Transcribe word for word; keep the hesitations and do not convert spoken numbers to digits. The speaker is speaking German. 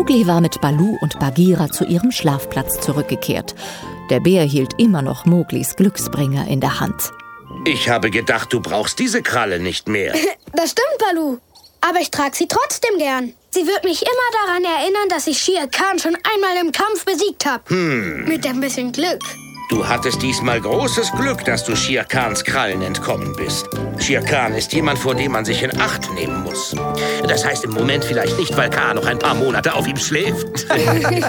Mowgli war mit Baloo und Bagheera zu ihrem Schlafplatz zurückgekehrt. Der Bär hielt immer noch Mowglis Glücksbringer in der Hand. Ich habe gedacht, du brauchst diese Kralle nicht mehr. Das stimmt, Baloo. Aber ich trage sie trotzdem gern. Sie wird mich immer daran erinnern, dass ich Shere Khan schon einmal im Kampf besiegt habe. Hm. Mit ein bisschen Glück. Du hattest diesmal großes Glück, dass du Shere Khans Krallen entkommen bist. Shere Khan ist jemand, vor dem man sich in Acht nehmen muss. Das heißt im Moment vielleicht nicht, weil Khan noch ein paar Monate auf ihm schläft.